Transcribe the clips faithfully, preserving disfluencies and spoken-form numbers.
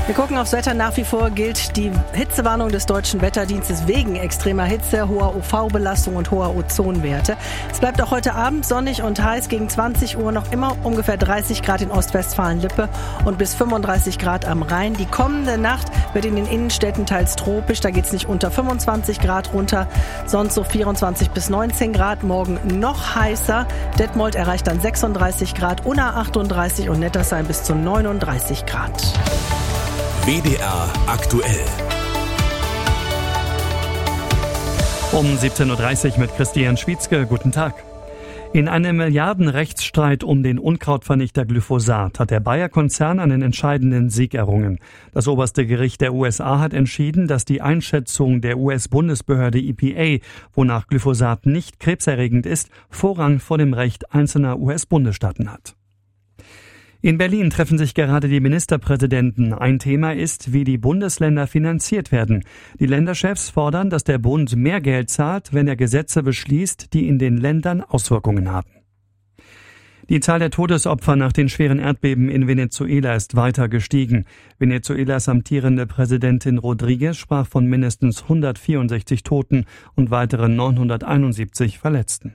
Wir gucken aufs Wetter. Nach wie vor gilt die Hitzewarnung des Deutschen Wetterdienstes wegen extremer Hitze, hoher U V-Belastung und hoher Ozonwerte. Es bleibt auch heute Abend sonnig und heiß. Gegen zwanzig Uhr noch immer ungefähr dreißig Grad in Ostwestfalen-Lippe und bis fünfunddreißig Grad am Rhein. Die kommende Nacht wird in den Innenstädten teils tropisch. Da geht es nicht unter fünfundzwanzig Grad runter, sonst so vierundzwanzig bis neunzehn Grad. Morgen noch heißer. Detmold erreicht dann sechsunddreißig Grad, Unna achtunddreißig und Nettersheim bis zu neununddreißig Grad. W D R aktuell. Um siebzehn Uhr dreißig mit Christian Schwietzke. Guten Tag. In einem Milliardenrechtsstreit um den Unkrautvernichter Glyphosat hat der Bayer-Konzern einen entscheidenden Sieg errungen. Das oberste Gericht der U S A hat entschieden, dass die Einschätzung der U S-Bundesbehörde E P A, wonach Glyphosat nicht krebserregend ist, Vorrang vor dem Recht einzelner U S-Bundesstaaten hat. In Berlin treffen sich gerade die Ministerpräsidenten. Ein Thema ist, wie die Bundesländer finanziert werden. Die Länderchefs fordern, dass der Bund mehr Geld zahlt, wenn er Gesetze beschließt, die in den Ländern Auswirkungen haben. Die Zahl der Todesopfer nach den schweren Erdbeben in Venezuela ist weiter gestiegen. Venezuelas amtierende Präsidentin Rodriguez sprach von mindestens hundertvierundsechzig Toten und weiteren neunhunderteinundsiebzig Verletzten.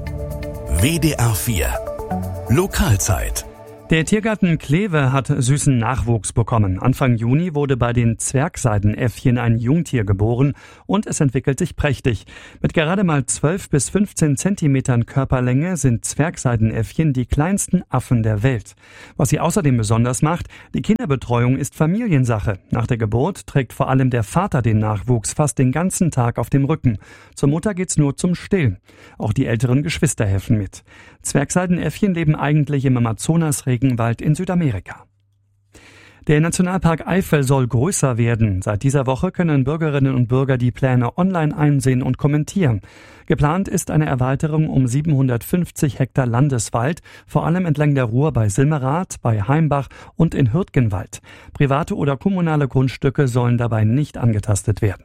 W D R vier Lokalzeit. Der Tiergarten Kleve hat süßen Nachwuchs bekommen. Anfang Juni wurde bei den Zwergseidenäffchen ein Jungtier geboren und es entwickelt sich prächtig. Mit gerade mal zwölf bis fünfzehn Zentimetern Körperlänge sind Zwergseidenäffchen die kleinsten Affen der Welt. Was sie außerdem besonders macht, die Kinderbetreuung ist Familiensache. Nach der Geburt trägt vor allem der Vater den Nachwuchs fast den ganzen Tag auf dem Rücken. Zur Mutter geht's nur zum Stillen. Auch die älteren Geschwister helfen mit. Zwergseidenäffchen leben eigentlich im Amazonasregenwald in Südamerika. Der Nationalpark Eifel soll größer werden. Seit dieser Woche können Bürgerinnen und Bürger die Pläne online einsehen und kommentieren. Geplant ist eine Erweiterung um siebenhundertfünfzig Hektar Landeswald, vor allem entlang der Ruhr bei Silmerath, bei Heimbach und in Hürtgenwald. Private oder kommunale Grundstücke sollen dabei nicht angetastet werden.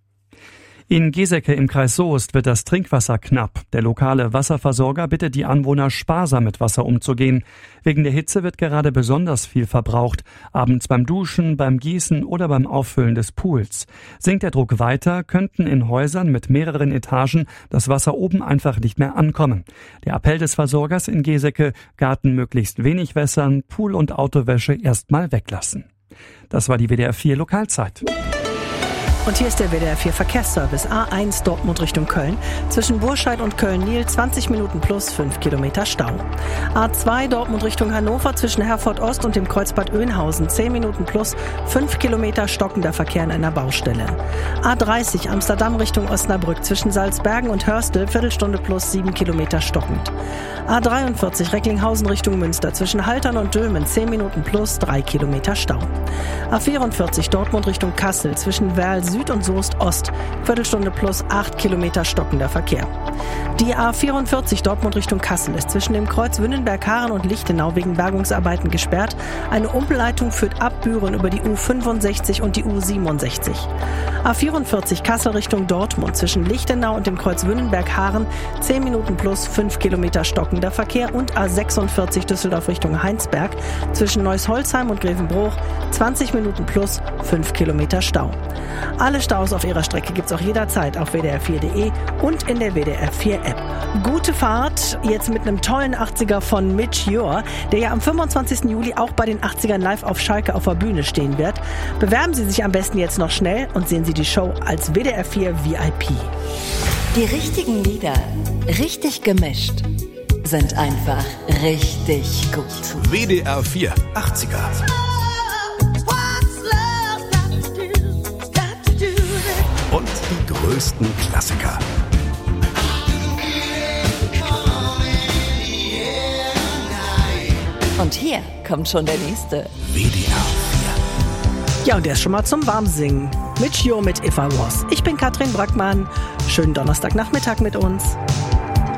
In Geseke im Kreis Soest wird das Trinkwasser knapp. Der lokale Wasserversorger bittet die Anwohner, sparsam mit Wasser umzugehen. Wegen der Hitze wird gerade besonders viel verbraucht. Abends beim Duschen, beim Gießen oder beim Auffüllen des Pools. Sinkt der Druck weiter, könnten in Häusern mit mehreren Etagen das Wasser oben einfach nicht mehr ankommen. Der Appell des Versorgers in Geseke: Garten möglichst wenig wässern, Pool und Autowäsche erstmal weglassen. Das war die W D R vier Lokalzeit. Und hier ist der W D R vier Verkehrsservice. A eins Dortmund Richtung Köln. Zwischen Burscheid und Köln-Niel zwanzig Minuten plus fünf Kilometer Stau. A zwei Dortmund Richtung Hannover zwischen Herford Ost und dem Kreuzbad Oeynhausen zehn Minuten plus fünf Kilometer stockender Verkehr an einer Baustelle. A dreißig Amsterdam Richtung Osnabrück zwischen Salzbergen und Hörstel Viertelstunde plus sieben Kilometer stockend. A dreiundvierzig Recklinghausen Richtung Münster zwischen Haltern und Dülmen zehn Minuten plus drei Kilometer Stau. A vierundvierzig Dortmund Richtung Kassel zwischen Werl Süd und Soest Ost Viertelstunde plus acht Kilometer stockender Verkehr. Die A vierundvierzig Dortmund Richtung Kassel ist zwischen dem Kreuz Wünnenberg-Haaren und Lichtenau wegen Bergungsarbeiten gesperrt. Eine Umleitung führt ab Büren über die U fünfundsechzig und die U siebenundsechzig. A vierundvierzig Kassel Richtung Dortmund zwischen Lichtenau und dem Kreuz Wünnenberg-Haaren zehn Minuten plus fünf Kilometer stockender Verkehr und A sechsundvierzig Düsseldorf Richtung Heinsberg zwischen Neuss-Holzheim und Grevenbroich zwanzig Minuten plus fünf Kilometer Stau. Alle Staus auf ihrer Strecke gibt's auch jederzeit auf w d r vier punkt d e und in der W D R vier App. Gute Fahrt jetzt mit einem tollen achtziger von Mitch Ure, der ja am fünfundzwanzigsten Juli auch bei den achtzigern live auf Schalke auf der Bühne stehen wird. Bewerben Sie sich am besten jetzt noch schnell und sehen Sie die Show als W D R vier V I P. Die richtigen Lieder, richtig gemischt, sind einfach richtig gut. W D R vier achtziger. Und die größten Klassiker. Und hier kommt schon der nächste. W D R vier. Ja, und der ist schon mal zum Warmsingen. Mitch Ure mit If I Was. Ich bin Katrin Brackmann. Schönen Donnerstagnachmittag mit uns.